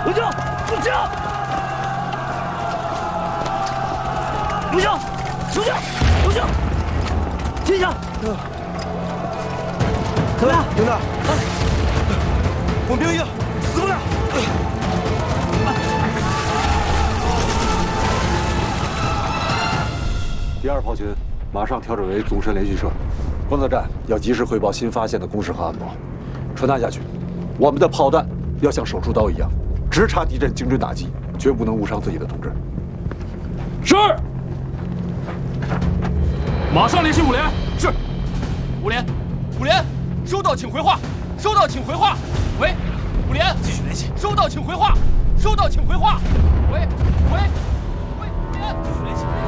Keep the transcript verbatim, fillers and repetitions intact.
不行，不行，不行，不行，不行，停下！怎么样， 营长？我们兵营死不了。 第二炮群马上调整为纵深连续射，观测站要及时汇报新发现的工事和暗谋，传达下去。我们的炮弹要像手术刀一样，直插敌阵，精准打击，绝不能误伤自己的同志。 是。马上联系五连。是。五连，五连，收到，请回话。收到，请回话。喂，五连，继续联系。收到，请回话。收到，请回话。喂，喂，喂，五连，继续联系。